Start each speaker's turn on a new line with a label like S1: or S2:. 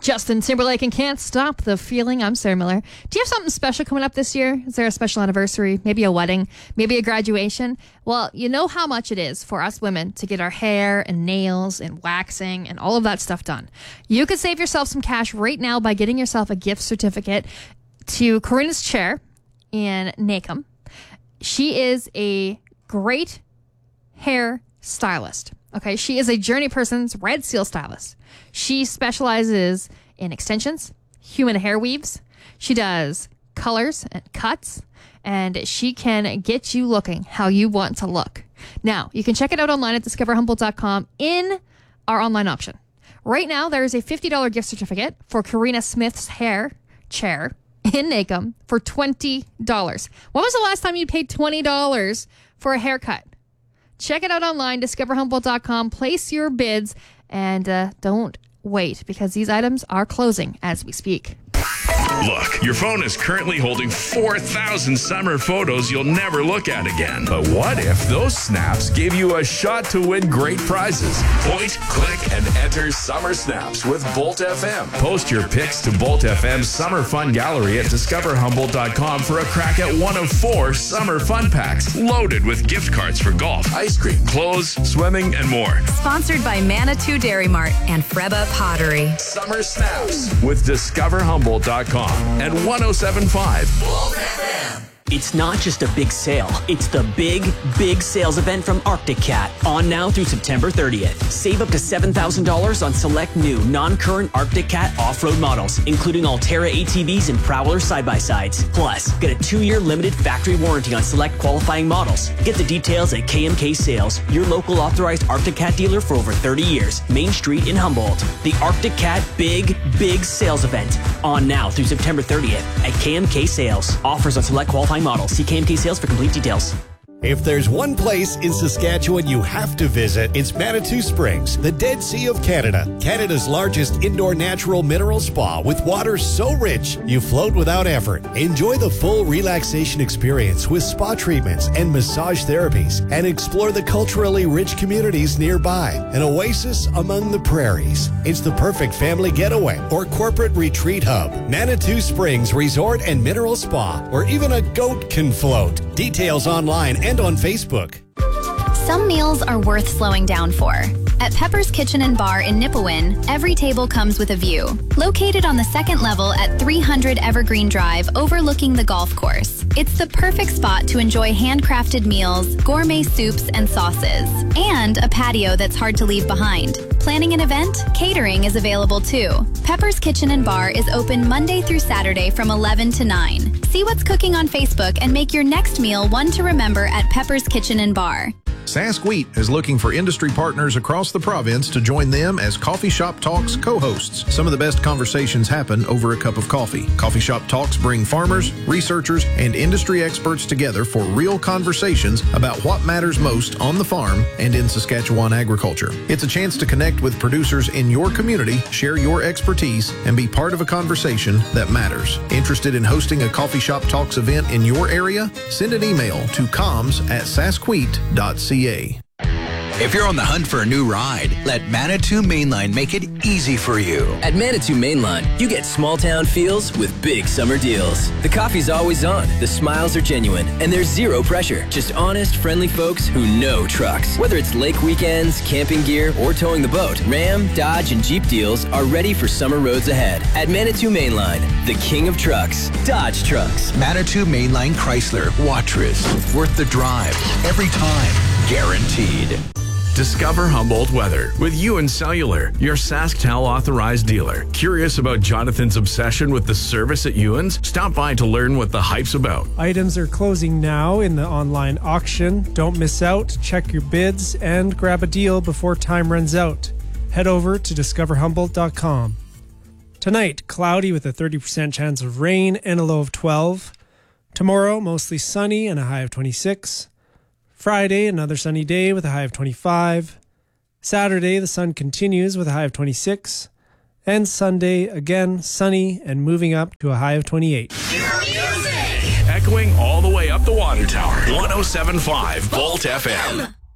S1: Justin Timberlake and Can't Stop the Feeling. I'm Sarah Miller. Do you have something special coming up this year? Is there a special anniversary? Maybe a wedding? Maybe a graduation? Well, you know how much it is for us women to get our hair and nails and waxing and all of that stuff done. You could save yourself some cash right now by getting yourself a gift certificate to Karina's Chair in Nacum. She is a great hair stylist. Okay, she is a Journey Person's Red Seal stylist. She specializes in extensions, human hair weaves. She does colors and cuts, and she can get you looking how you want to look. Now, you can check it out online at discoverhumboldt.com in our online auction. Right now, there is a $50 gift certificate for Karina Smith's hair chair in Nacum for $20. When was the last time you paid $20 for a haircut? Check it out online, discoverhumboldt.com. Place your bids, and don't wait, because these items are closing as we speak.
S2: Look, your phone is currently holding 4,000 summer photos you'll never look at again. But what if those snaps gave you a shot to win great prizes? Point, click, and enter Summer Snaps with Bolt FM. Post your pics to Bolt FM's Summer Fun Gallery at discoverhumboldt.com for a crack at one of 4 summer fun packs loaded with gift cards for golf, ice cream, clothes, swimming, and more.
S3: Sponsored by Manitou Dairy Mart and Freba Pottery.
S2: Summer Snaps with discoverhumboldt.com and 107.5 Bolt FM.
S4: It's not just a big sale. It's the big sales event from Arctic Cat. On now through September 30th. Save up to $7,000 on select new, non-current Arctic Cat off-road models, including Altera ATVs and Prowler side-by-sides. Plus, get a 2-year limited factory warranty on select qualifying models. Get the details at KMK Sales, your local authorized Arctic Cat dealer for over 30 years. Main Street in Humboldt. The Arctic Cat big sales event. On now through September 30th at KMK Sales. Offers on select qualifying models. See KMK Sales for complete details.
S5: If there's one place in Saskatchewan you have to visit, it's Manitou Springs, the Dead Sea of Canada. Canada's largest indoor natural mineral spa with water so rich you float without effort. Enjoy the full relaxation experience with spa treatments and massage therapies, and explore the culturally rich communities nearby. An oasis among the prairies. It's the perfect family getaway or corporate retreat hub. Manitou Springs Resort and Mineral Spa, where even a goat can float. Details online and on Facebook.
S6: Some meals are worth slowing down for. At Pepper's Kitchen and Bar in Nipawin, every table comes with a view. Located on the second level at 300 Evergreen Drive overlooking the golf course. It's the perfect spot to enjoy handcrafted meals, gourmet soups and sauces, and a patio that's hard to leave behind. Planning an event? Catering is available too. Pepper's Kitchen and Bar is open Monday through Saturday from 11 to 9. See what's cooking on Facebook and make your next meal one to remember at Pepper's Kitchen and Bar.
S7: Sask Wheat is looking for industry partners across the province to join them as Coffee Shop Talks co-hosts. Some of the best conversations happen over a cup of coffee. Coffee Shop Talks bring farmers, researchers, and industry experts together for real conversations about what matters most on the farm and in Saskatchewan agriculture. It's a chance to connect with producers in your community, share your expertise, and be part of a conversation that matters. Interested in hosting a Coffee Shop Talks event in your area? Send an email to comms@saskwheat.ca.
S8: If you're on the hunt for a new ride, let Manitou Mainline make it easy for you.
S9: At Manitou Mainline, you get small town feels with big summer deals. The coffee's always on, the smiles are genuine, and there's zero pressure. Just honest, friendly folks who know trucks. Whether it's lake weekends, camping gear, or towing the boat, Ram, Dodge, and Jeep deals are ready for summer roads ahead. At Manitou Mainline, the king of trucks, Dodge Trucks.
S8: Manitou Mainline Chrysler, Watrous. Worth the drive. Every time. Guaranteed.
S2: Discover Humboldt weather with UN Cellular, your SaskTel authorized dealer. Curious about Jonathan's obsession with the service at Ewan's? Stop by to learn what the hype's about.
S10: Items are closing now in the online auction. Don't miss out. Check your bids and grab a deal before time runs out. Head over to discoverhumboldt.com. Tonight, cloudy with a 30% chance of rain and a low of 12. Tomorrow, mostly sunny and a high of 26. Friday, another sunny day with a high of 25. Saturday, the sun continues with a high of 26. And Sunday, again, sunny and moving up to a high of 28.
S2: Echoing all the way up the water tower. 107.5 Bolt FM.